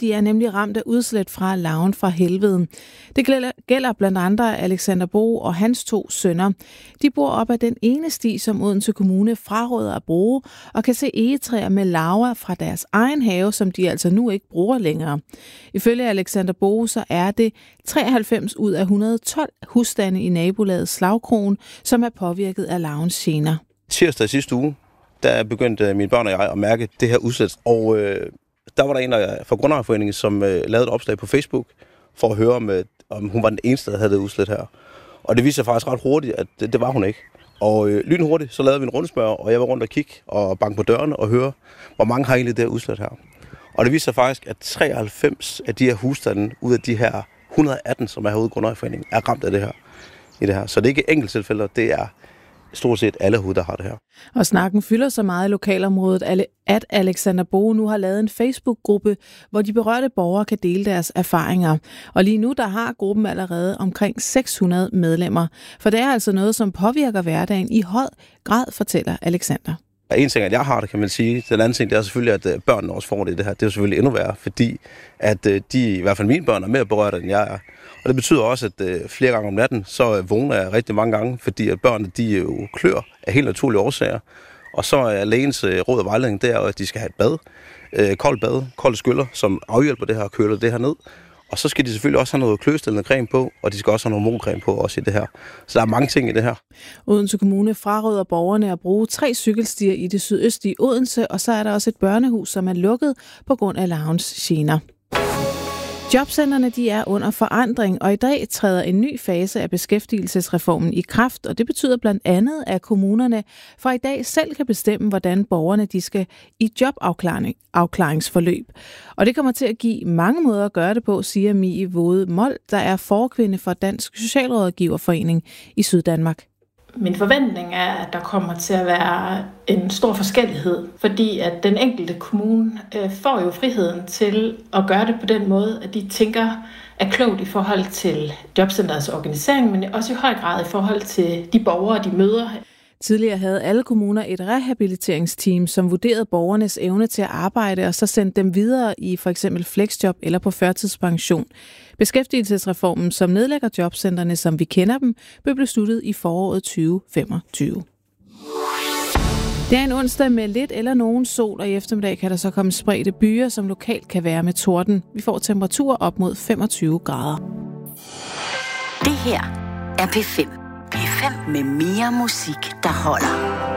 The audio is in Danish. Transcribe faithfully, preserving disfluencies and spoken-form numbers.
de er nemlig ramt af udslæt fra larven fra helvede. Det gælder blandt andre Alexander Bo og hans to sønner. De bor op ad den ene sti, som Odense Kommune fraråder at bruge, og kan se egetræer med larver fra deres egen have, som de altså nu ikke bruger længere. Ifølge Alexander Bo, så er det treoghalvfems ud af et hundrede og tolv husstande i nabolaget Slagkrogen, som er påvirket af larvens gener. Tirsdag sidste uge, der begyndte mine børn og jeg at mærke det her udslæt, og øh, der var der en fra Grundejerforeningen, som øh, lavede et opslag på Facebook for at høre, om, øh, om hun var den eneste, der havde det udslæt her. Og det viste sig faktisk ret hurtigt, at det, det var hun ikke. Og øh, lynhurtigt, så lavede vi en rundspørg, og jeg var rundt og kigge og banke på dørene og høre, hvor mange har egentlig det her udslæt her. Og det viste sig faktisk, at treoghalvfems af de her husstande, ud af de her et hundrede og atten, som er herude i Grundejerforeningen, er ramt af det her, i det her. Så det er ikke enkelttilfælde, det er stort set alle herude, der har det her. Og snakken fylder så meget i lokalområdet, at Alexander Bo nu har lavet en Facebook-gruppe, hvor de berørte borgere kan dele deres erfaringer. Og lige nu der har gruppen allerede omkring seks hundrede medlemmer. For det er altså noget, som påvirker hverdagen i høj grad, fortæller Alexander. En ting, at jeg har det, kan man sige. Den anden ting, det er selvfølgelig, at børnene også får det i det her. Det er jo selvfølgelig endnu værre, fordi at de, i hvert fald mine børn, er mere berørte, end jeg er. Og det betyder også, at flere gange om natten, så vågner jeg rigtig mange gange, fordi at børnene, de jo klør af helt naturlige årsager. Og så er lægens råd og vejledning der, at de skal have et bad, koldt bad, kolde skyller, som afhjælper det her og køler det her ned. Og så skal de selvfølgelig også have noget kløstillende creme på, og de skal også have noget hormoncreme på også i det her. Så der er mange ting i det her. Odense Kommune fraråder borgerne at bruge tre cykelstier i det sydøstlige Odense, og så er der også et børnehus, som er lukket på grund af larvens gener. Jobcentrene de er under forandring, og i dag træder en ny fase af beskæftigelsesreformen i kraft, og det betyder blandt andet, at kommunerne fra i dag selv kan bestemme, hvordan borgerne de skal i jobafklaringsforløb. Og det kommer til at give mange måder at gøre det på, siger Mie Våde Mold, der er forkvinde for Dansk Socialrådgiverforening i Syddanmark. Min forventning er, at der kommer til at være en stor forskellighed, fordi at den enkelte kommune øh, får jo friheden til at gøre det på den måde, at de tænker er klogt i forhold til jobcenterets organisering, men også i høj grad i forhold til de borgere, de møder. Tidligere havde alle kommuner et rehabiliteringsteam, som vurderede borgernes evne til at arbejde, og så sendte dem videre i for eksempel flexjob eller på førtidspension. Beskæftigelsesreformen, som nedlægger jobcentrene, som vi kender dem, blev besluttet i foråret tyve femogtyve. Det er en onsdag med lidt eller nogen sol, og i eftermiddag kan der så komme spredte byer, som lokalt kan være med torden. Vi får temperaturer op mod femogtyve grader. Det her er P fem. P fem med mere musik, der holder.